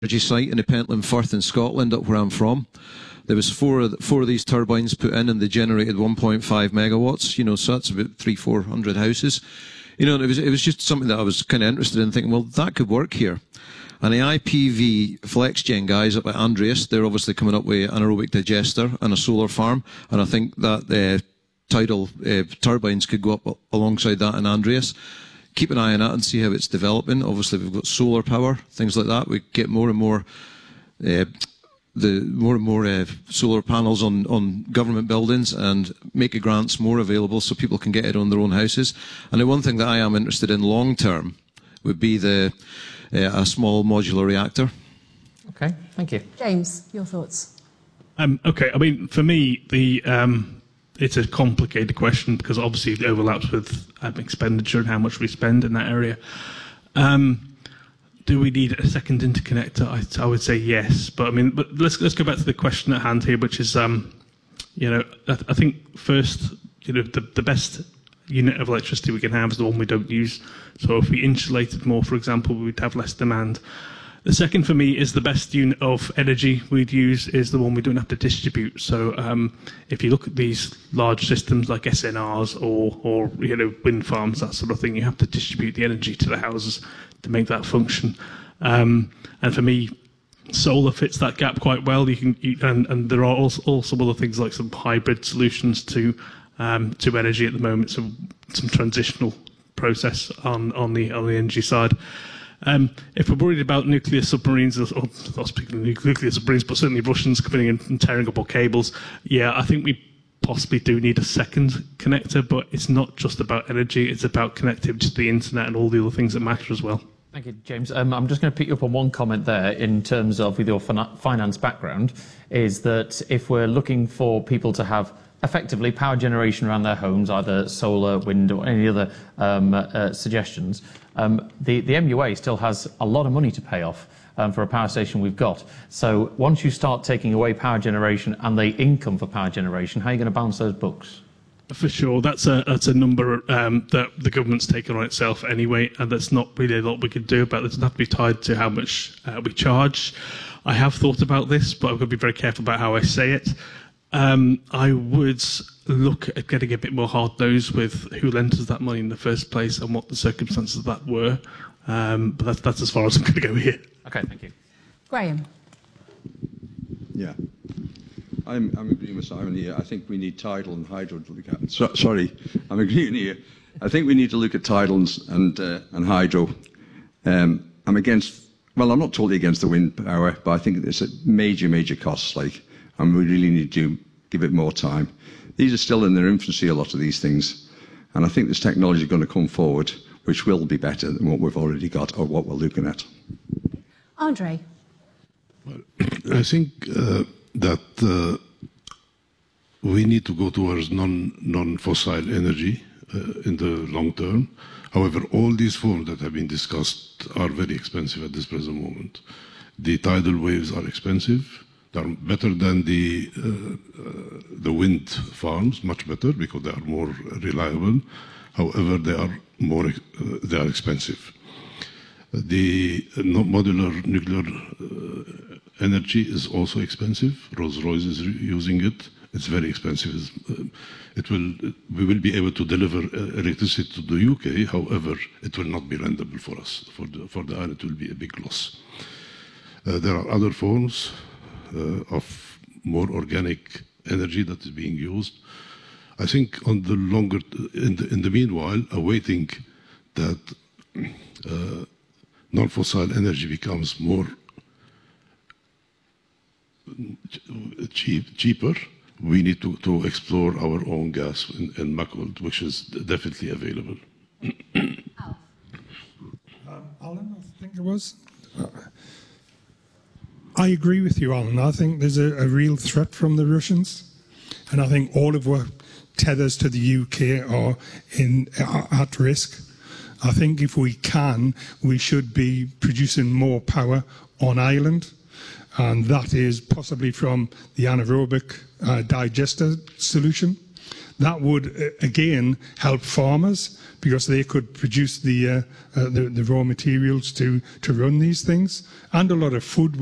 energy site in the Pentland Firth in Scotland, up where I'm from. There was four of these turbines put in, and they generated 1.5 megawatts. So that's about 300-400 houses. And it was just something that I was kind of interested in, thinking, well, that could work here. And the IPV FlexGen guys up at Andreas, they're obviously coming up with an anaerobic digester and a solar farm, and I think that tidal turbines could go up alongside that in Andreas. Keep an eye on that and see how it's developing. Obviously, we've got solar power, things like that. We get more and more solar panels on government buildings, and make the grants more available so people can get it on their own houses. And the one thing that I am interested in long term would be a small modular reactor. Okay, thank you. James, your thoughts? Okay, I mean, for me, it's a complicated question because obviously it overlaps with expenditure and how much we spend in that area. Do we need a second interconnector? I would say yes, but let's go back to the question at hand here, which is, I think first, the best unit of electricity we can have is the one we don't use. So if we insulated more, for example, we'd have less demand. The second for me is the best unit of energy we'd use is the one we don't have to distribute. So if you look at these large systems like SNRs or wind farms, that sort of thing, you have to distribute the energy to the houses to make that function. And for me, solar fits that gap quite well. And there are also other things like some hybrid solutions to energy at the moment. So some transitional process on the energy side. If we're worried about nuclear submarines, or not speaking of nuclear submarines, but certainly Russians coming in and tearing up our cables, yeah, I think we possibly do need a second connector, but it's not just about energy, it's about connectivity to the internet and all the other things that matter as well. Thank you, James. I'm just going to pick you up on one comment there in terms of with your finance background, is that if we're looking for people to have effectively power generation around their homes, either solar, wind or any other suggestions, the MUA still has a lot of money to pay off for a power station we've got. So once you start taking away power generation and the income for power generation, how are you going to balance those books? For sure, that's a number that the government's taken on itself anyway, and that's not really a lot we can do about it. It doesn't have to be tied to how much we charge. I have thought about this, but I'm going to be very careful about how I say it. I would look at getting a bit more hard-nosed with who lent us that money in the first place and what the circumstances of that were. But that's as far as I'm going to go here. Okay, thank you. Graham. Yeah. I'm agreeing with Simon here. I think we need tidal and hydro to look at. Sorry, I'm agreeing here. I think we need to look at tidal and hydro. I'm not totally against the wind power, but I think it's a major costs, and we really need to give it more time. These are still in their infancy, a lot of these things, and I think this technology is going to come forward, which will be better than what we've already got or what we're looking at. Andre. Well, I think that we need to go towards non-fossil energy in the long term. However, all these forms that have been discussed are very expensive at this present moment. The tidal waves are expensive. They are better than the wind farms, much better because they are more reliable. However, they are expensive. The Modular Nuclear Energy is also expensive. Rolls-Royce is using it. It's very expensive. We will be able to deliver electricity to the UK. However, it will not be rentable for us. For the island, it will be a big loss. There are other forms of more organic energy that is being used. I think on the longer, in the meanwhile, awaiting that non-fossil energy becomes more cheaper, we need to explore our own gas in Mackworth, which is definitely available. Alan, I think it was. I agree with you, Alan. I think there's a real threat from the Russians, and I think all of our tethers to the UK are at risk. I think if we can, we should be producing more power on island, and that is possibly from the anaerobic digester solution. that would again help farmers because they could produce the raw materials to run these things, and a lot of food